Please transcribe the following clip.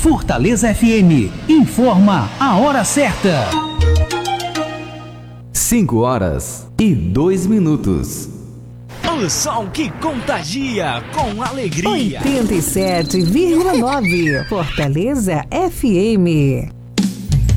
Fortaleza FM informa a hora certa. 5h02. O som que contagia com alegria. 87,9 Fortaleza FM.